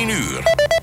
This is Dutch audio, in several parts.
uur.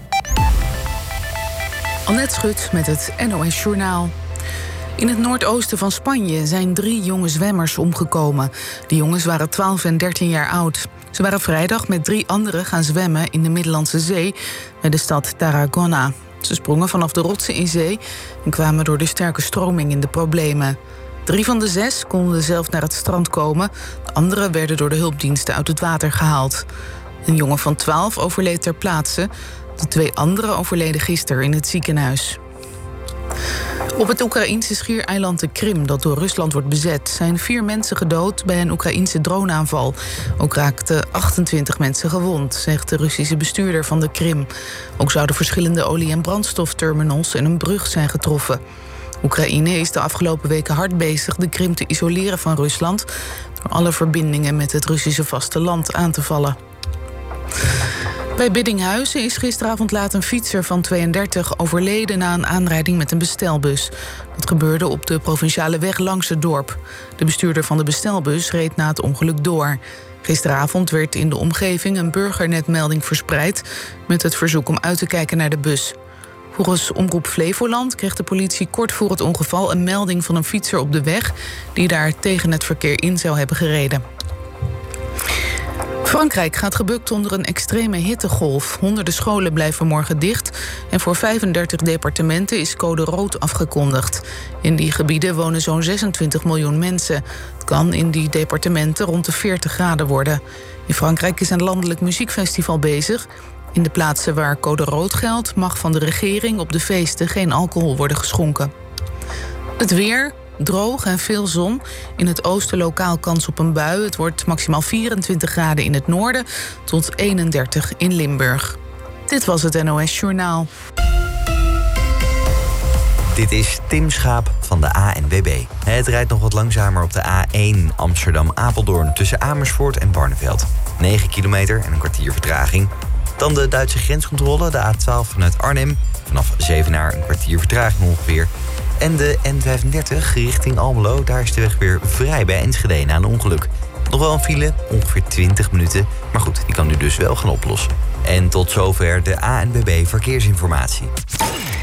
Annette Schut met het NOS Journaal. In het noordoosten van Spanje zijn 3 jonge zwemmers omgekomen. De jongens waren 12 en 13 jaar oud. Ze waren vrijdag met 3 anderen gaan zwemmen in de Middellandse Zee bij de stad Tarragona. Ze sprongen vanaf de rotsen in zee en kwamen door de sterke stroming in de problemen. 3 van de 6 konden zelf naar het strand komen. De anderen werden door de hulpdiensten uit het water gehaald. Een jongen van 12 overleed ter plaatse. De 2 anderen overleden gisteren in het ziekenhuis. Op het Oekraïense schiereiland de Krim, dat door Rusland wordt bezet, zijn 4 mensen gedood bij een Oekraïense droneaanval. Ook raakten 28 mensen gewond, zegt de Russische bestuurder van de Krim. Ook zouden verschillende olie- en brandstofterminals en een brug zijn getroffen. Oekraïne is de afgelopen weken hard bezig de Krim te isoleren van Rusland door alle verbindingen met het Russische vasteland aan te vallen. Bij Biddinghuizen is gisteravond laat een fietser van 32 overleden na een aanrijding met een bestelbus. Dat gebeurde op de provinciale weg langs het dorp. De bestuurder van de bestelbus reed na het ongeluk door. Gisteravond werd in de omgeving een burgernetmelding verspreid met het verzoek om uit te kijken naar de bus. Volgens Omroep Flevoland kreeg de politie kort voor het ongeval een melding van een fietser op de weg die daar tegen het verkeer in zou hebben gereden. Frankrijk gaat gebukt onder een extreme hittegolf. Honderden scholen blijven morgen dicht en voor 35 departementen is code rood afgekondigd. In die gebieden wonen zo'n 26 miljoen mensen. Het kan in die departementen rond de 40 graden worden. In Frankrijk is een landelijk muziekfestival bezig. In de plaatsen waar code rood geldt mag van de regering op de feesten geen alcohol worden geschonken. Het weer. Droog en veel zon. In het oosten lokaal kans op een bui. Het wordt maximaal 24 graden in het noorden tot 31 in Limburg. Dit was het NOS Journaal. Dit is Tim Schaap van de ANWB. Het rijdt nog wat langzamer op de A1 Amsterdam-Apeldoorn tussen Amersfoort en Barneveld. 9 kilometer en een kwartier vertraging. Dan de Duitse grenscontrole, de A12 vanuit Arnhem. Vanaf Zevenaar een kwartier vertraging ongeveer. En de N35 richting Almelo, daar is de weg weer vrij bij Enschede na een ongeluk. Nog wel een file, ongeveer 20 minuten. Maar goed, die kan nu dus wel gaan oplossen. En tot zover de ANWB Verkeersinformatie.